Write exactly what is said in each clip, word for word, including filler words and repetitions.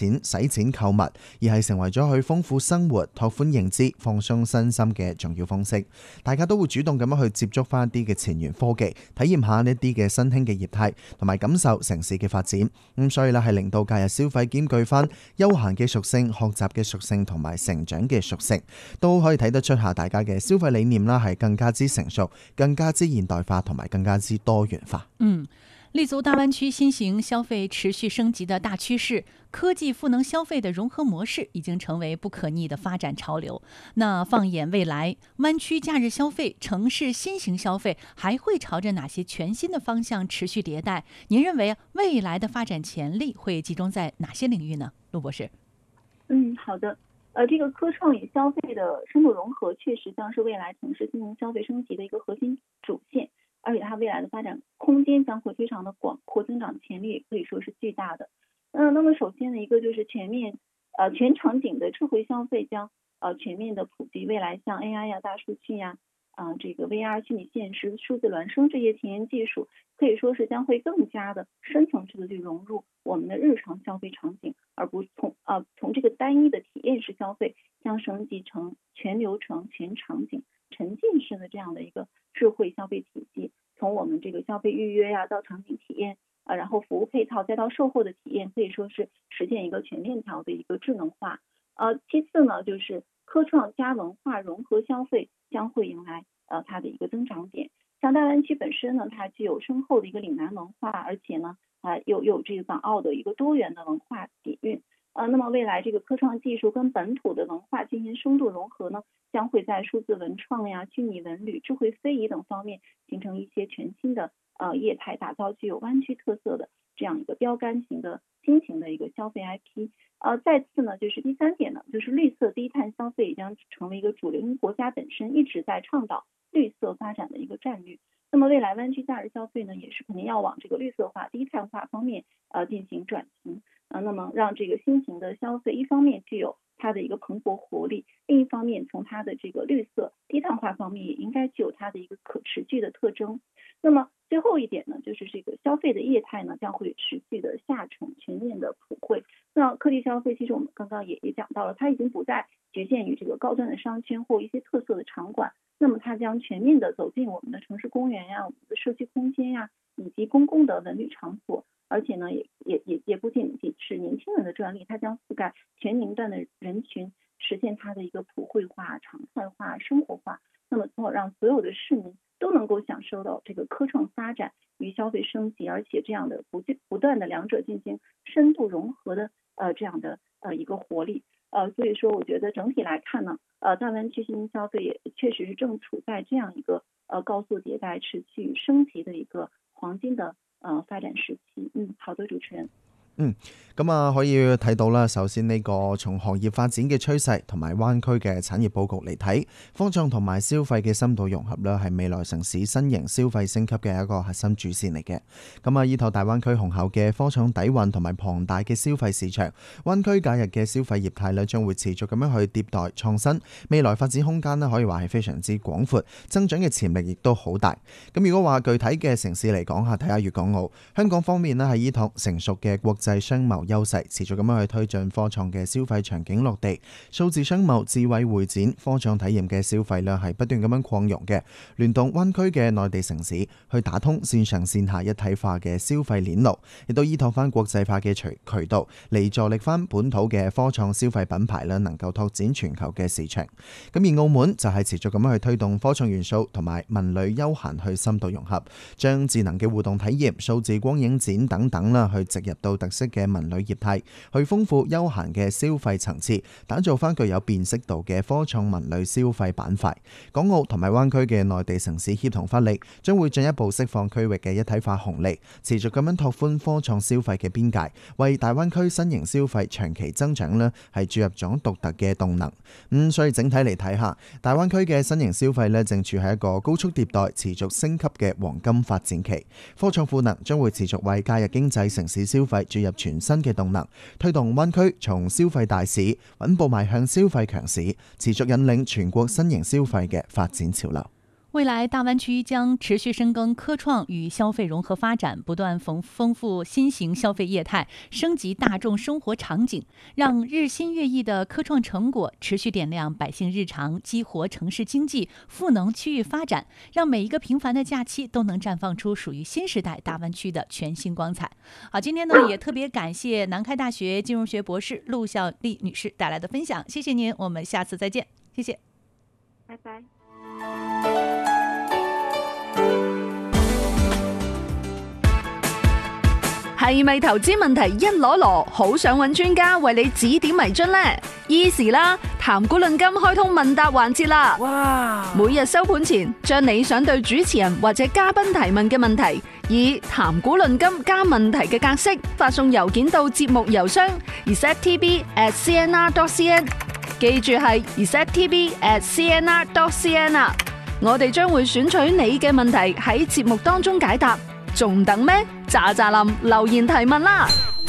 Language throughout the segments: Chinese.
錢使錢購物，而係成為咗去豐富生活、拓寬認知、放鬆身心嘅重要方式。大家都會主動咁樣去接觸翻一啲嘅前沿科技，體驗下呢啲嘅新興嘅業態，同埋感受城市嘅發展。咁所以咧係令到假日消費兼具翻休閒嘅屬性、學習嘅屬性同埋成長嘅屬性，都可以睇得出下大家嘅消費理念啦，係更加之成熟、更加之現代化同埋更加之多元化。 嗯，立足大灣區新型消費持續升級的大趨勢，科技賦能消費的融合模式已經成為不可逆的發展潮流。那放眼未來，灣區假日消費、城市新型消費還會朝着哪些全新的方向持續迭代？您認為未來的發展潛力會集中在哪些領域呢？陸博士。 嗯，好的。呃，這個科創與消費的深度融合，確實將是未來城市新型消費升級的一個核心主線，而且它未來的發展空間將會非常的廣闊，增長潛力也可以說是巨大的。嗯、呃，那麼首先的一個就是全面，呃，全場景的智慧消費將呃全面的普及，未來像 A I 呀、大數據呀、啊、呃，這個 V R 虛擬現實、數字孿生這些前沿技術，可以說是將會更加的深層次的去融入我們的日常消費場景，而不從啊、呃、從這個單一的體驗式消費，將升級成全流程、全場景、沉浸式的這樣的一個智慧消費體系。從我們這個消費預約呀、啊、到場景體驗啊，然後服務配套再到售後的體驗，可以說是實現一個全鏈條的一個智能化。呃，其次呢，就是科創加文化融合消費將會迎來呃它的一個增長點。像大灣區本身呢，它具有深厚的一個嶺南文化，而且呢，啊、呃、又有這個港澳的一個多元的文化底蘊。呃，那麼未來這個科創技術跟本土的文化進行深度融合呢，將會在數字文創呀、虛擬文旅、智慧非遺等方面形成一些全新的呃業態，打造具有灣區特色的這樣一個標杆型的新型的一個消費 I P。呃，再次呢，就是第三點呢，就是綠色低碳消費也將成為一個主流，因為國家本身一直在倡導綠色發展的一個戰略。那麼未來灣區假日消費呢，也是肯定要往這個綠色化、低碳化方面呃進行轉型。啊，那麼讓這個新型的消費，一方面具有它的一個蓬勃活力，另一方面從它的這個綠色低碳化方面，也應該具有它的一個可持續的特徵。那麼最後一點呢，就是這個消費的業態呢，將會持續的下沉，全面的普惠。那科技消費，其實我們剛剛也也講到了，它已經不再局限於這個高端的商圈或一些特色的場館，那麼它將全面的走進我們的城市公園呀、我們的社區空間呀，以及公共的文旅場所。而且呢，也也也也不僅僅是年輕人的專利，它將覆蓋全年齡段的人群，實現它的一個普惠化、常態化、生活化。那麼從而讓所有的市民都能夠享受到這個科創發展與消費升級，而且這樣的不不斷的兩者進行深度融合的呃這樣的呃一個活力。呃，所以說我覺得整體來看呢，呃，大灣區新興消費也確實是正處在這樣一個呃高速迭代、持續升級的一個黃金的。呃，發展時期，嗯，好的，主持人。 嗯，咁啊可以睇到啦。首先呢個從行業發展嘅趨勢同埋灣區嘅產業佈局嚟睇，科創同埋消費嘅深度融合呢係未來城市新型消費升級嘅一個核心主線嚟嘅。咁啊，依託大灣區雄厚嘅科創底蘊同埋龐大嘅消費市場，灣區假日嘅消費業態呢將會持續咁樣去迭代創新，未來發展空間呢可以話係非常之廣闊，增長嘅潛力亦都好大。咁如果話具體嘅城市嚟講下，睇下粵港澳，香港方面呢係依託成熟嘅國際商貿優勢，持續咁樣去推進科創嘅消費場景落地，數字商貿、智慧會展、科創體驗嘅消費呢係不斷咁樣擴容嘅，聯動灣區嘅內地城市去打通線上線下一體化嘅消費鏈路，亦都依託翻國際化嘅渠渠道嚟助力翻本土嘅科創消費品牌呢能夠拓展全球嘅市場。咁而澳門就係持續咁樣去推動科創元素同埋文旅休閒去深度融合，將智能嘅互動體驗、數字光影展等等啦去植入到特色嘅文旅業態，去豐富休閒嘅消費層次，打造翻具有辨識度嘅科創文旅消費板塊。港澳同埋灣區嘅內地城市協同發力，將會進一步釋放區域嘅一體化紅利，持續咁樣拓寬科創消費嘅邊界，為大灣區新型消費長期增長呢係注入咗獨特嘅動能。咁、嗯、所以整體嚟睇下，大灣區嘅新型消費呢正處喺一個高速迭代、持續升級嘅黃金發展期。科創賦能將會持續為假日經濟城市消費注入全新嘅動能，推動灣區從消費大市穩步邁向消費強市，持續引領全國新型消費嘅發展潮流。 未来大湾区将持续深耕科创与消费融合发展，不断丰丰富新型消费业态，升级大众生活场景，让日新月异的科创成果持续点亮百姓日常，激活城市经济，赋能区域发展，让每一个平凡的假期都能绽放出属于新时代大湾区的全新光彩。好，今天呢也特别感谢南开大学金融学博士陆孝丽女士带来的分享，谢谢您，我们下次再见，谢謝， 拜拜。 係咪投資問題一籮籮，好想揾專家為你指點迷津呢？依時啦，談股論金開通問答環節啦！哇！每日收盤前，將你想對主持人或者嘉賓提問嘅問題，以談股論金加問題嘅格式發送郵件到節目郵箱 r s e t t b at c n r dot c n， 記住係 r s e t t b at c n r dot c n 啊！我哋將會選取你嘅問題喺節目當中解答，仲等咩？喳喳林留言提問啦！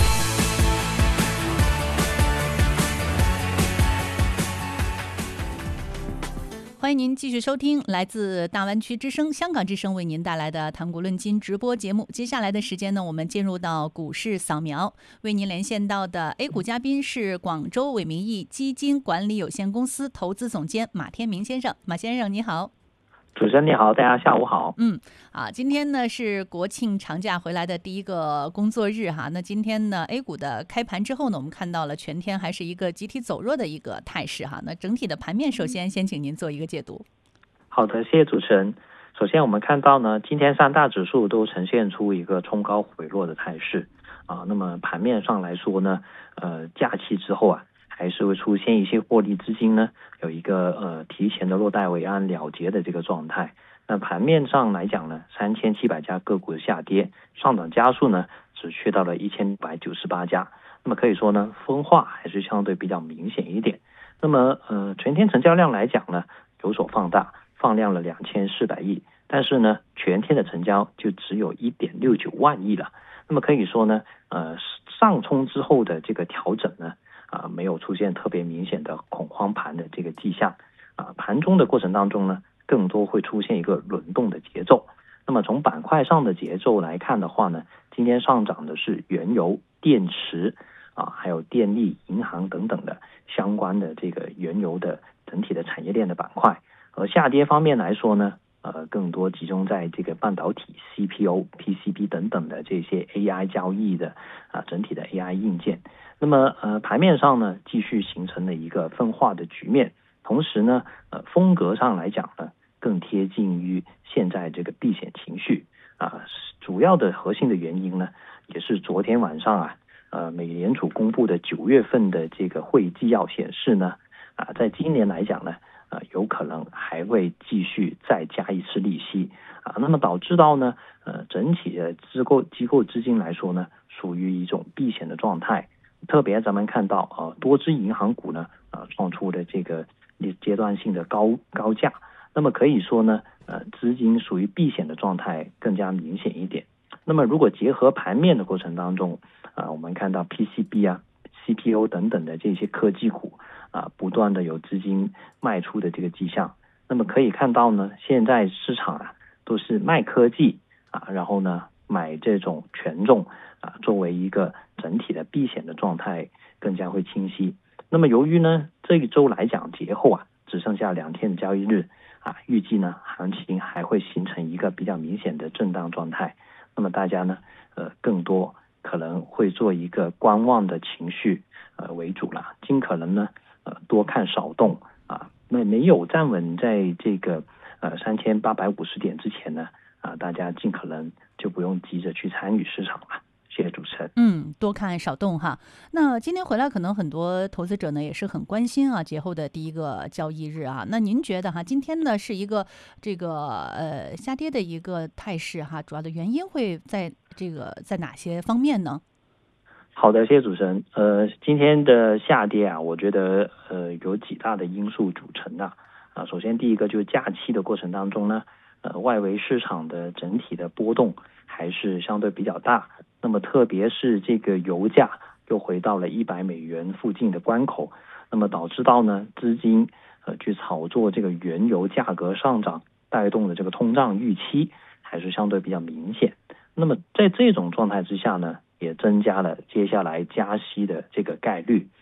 欢迎您继续收听来自大湾区之声香港之声为您带来的谈股论金直播节目。接下来的时间呢，我们进入到股市扫描，为您连线到的 A 股嘉宾是广州伟明义基金管理有限公司投资总监马天明先生。马先生你好。 主持人你好，大家下午好。 嗯，啊，今天呢是国庆长假回来的第一个工作日哈。那今天呢 A 股的开盘之后呢，我们看到了全天还是一个集体走弱的一个态势哈。那整体的盘面，首先先请您做一个解读。 好的，谢谢主持人。首先我们看到呢，今天三大指数都呈现出一个冲高回落的态势啊。那么盘面上来说呢，呃，假期之后啊，还是会出现一些获利资金呢，有一个呃提前的落袋为安了结的这个状态。那盘面上来讲呢，三千七百家个股的下跌，上涨家数呢只去到了一千五百九十八家。那么可以说呢，分化还是相对比较明显一点。那么呃全天成交量来讲呢，有所放大，放量了两千四百亿，但是呢全天的成交就只有 一点六九万亿了。那么可以说呢，呃上冲之后的这个调整呢，啊，没有出现特别明显的恐慌盘的这个迹象啊，盘中的过程当中呢，更多会出现一个轮动的节奏。那么从板块上的节奏来看的话呢，今天上涨的是原油、电池啊，还有电力、银行等等的相关的这个原油的整体的产业链的板块。而下跌方面来说呢，呃，更多集中在这个半导体、C P O、P C B 等等的这些 A I 交易的啊，整体的 A I 硬件。那么呃，盘面上呢，继续形成了一个分化的局面，同时呢，呃，风格上来讲呢，更贴近于现在这个避险情绪啊。主要的核心的原因呢，也是昨天晚上啊，呃，美联储公布的九月份的这个会议纪要显示呢，啊，在今年来讲呢，呃，有可能还会继续再加一次利息啊。那么导致到呢，呃，整体的机构机构资金来说呢，属于一种避险的状态。特别咱们看到呃多只银行股呢呃创出的这个阶段性的高高价，那么可以说呢呃资金属于避险的状态更加明显一点。那么如果结合盘面的过程当中啊、呃，我们看到 P C B 啊、C P O 等等的这些科技股啊、呃，不断的有资金卖出的这个迹象。那么可以看到呢，现在市场啊都是卖科技啊，然后呢买这种权重啊，作为一个整体的避险的状态更加会清晰。那么由于呢这一周来讲节后啊只剩下两天的交易日啊，预计呢行情还会形成一个比较明显的震荡状态。那么大家呢呃更多可能会做一个观望的情绪呃为主了，尽可能呢呃多看少动啊。那没有站稳在这个呃三千八百五十点之前呢啊，大家尽可能就不用急着去参与市场了。谢谢主持人。 嗯，多看少动哈。那今天回来，可能很多投资者呢也是很关心啊，节后的第一个交易日啊。那您觉得哈，今天呢是一个这个呃下跌的一个态势哈，主要的原因会在这个在哪些方面呢？ 好的，谢谢主持人。呃，今天的下跌啊，我觉得呃有几大的因素组成的啊。首先第一个就是假期的过程当中呢，呃，外围市场的整体的波动还是相对比较大。那么特别是这个油价又回到了一百美元附近的关口，那么导致到呢资金呃去炒作这个原油价格上涨带动的这个通胀预期还是相对比较明显。那么在这种状态之下呢，也增加了接下来加息的这个概率。